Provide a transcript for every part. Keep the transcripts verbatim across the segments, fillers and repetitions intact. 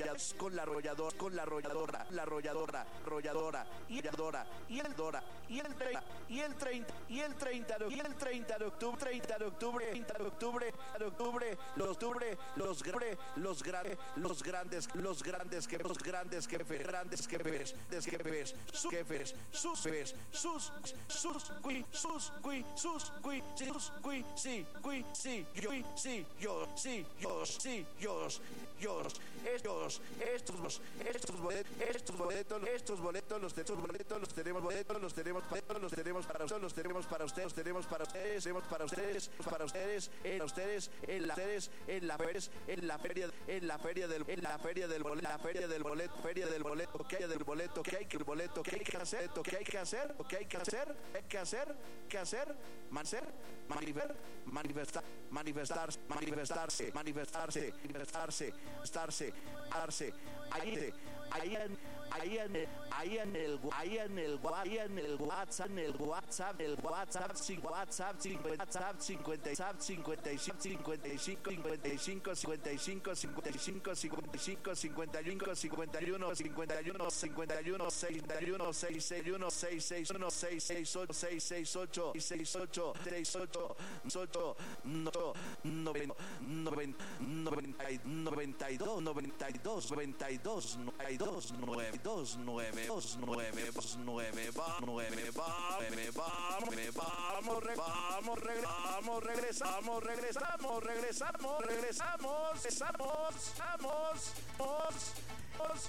arrolladora, con la arrolladora, con la arrolladora, la arrolladora, arrolladora, y el Dora, y el Dora, y el treinta, y el treinta, y el treinta, y el treinta de octubre, treinta de octubre, treinta de octubre, de octubre, los octubre, los grandes, los grandes, los grandes, los grandes que los grandes jefes, grandes jefes, jefes, sus jefes, sus jefes, sus, sus, gui, sus, gui, sus, gui, sus, gui, sí, gui, sí, yo, sí, yo, sí, yo, sí, yo, yo, estos, estos, estos boletos, estos boletos, estos boletos, los estos boletos, los tenemos boletos, los tenemos boletos, los tenemos para ustedes, los tenemos para ustedes, los tenemos para ustedes, tenemos para ustedes, para ustedes, en ustedes, en la ustedes, en la feria, en la feria, en la feria del, en la feria del boleto, la feria del boleto, feria del boleto, que hay del boleto, que hay que el boleto, que hay que hacer, que hay que hacer, que hay que hacer, hay que hacer, que hacer, manser, manifestar, manifestar, manifestarse, manifestarse, manifestarse, manifestarse, estarse, darse, ahí, ahí en, ahí en el, ahí en el, ahí en el, ahí en el WhatsApp, en el WhatsApp, el WhatsApp, sin WhatsApp, WhatsApp, cincuenta, cincuenta y cinco, cincuenta y cinco, cincuenta y cinco, cincuenta y cinco, cincuenta y cinco, cincuenta y cinco, cincuenta y uno, cincuenta y uno, cincuenta y uno, cincuenta y uno, sesenta y uno, seis seis uno, seis seis uno, seis seis ocho, seis seis ocho, seis ocho, seis ocho, ocho, no, noventa, noventa, noventa y dos, noventa y dos, noventa y dos, noventa y dos, nueve, dos, nueve, dos, nueve, dos, nueve, va, nueve, va, nueve, va, nueve, vamos, vamos, regresamos, regresamos, regresamos, regresamos, regresamos, regresamos, vamos, vamos,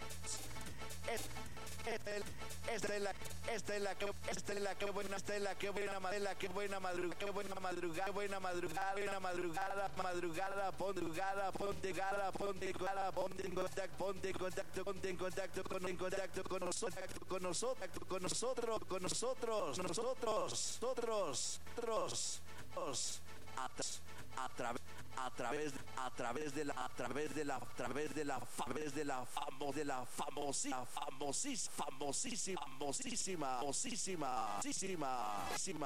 esta es la, esta es la que, esta es la que buena, esta es la que buena, madela, que buena madrugada, que buena madrugada, buena madrugada, buena madrugada, madrugada, madrugada, ponte gada, ponte gada, ponte en contacto, ponte en contacto, ponte en contacto, con en contacto con nosotros, con nosotros, con nosotros, con nosotros, nosotros, nosotros, nosotros, a través a través a través de la a través de la a través de la a través de la famo de la famosísima famosísima famosísima famosísima famosísima famosísima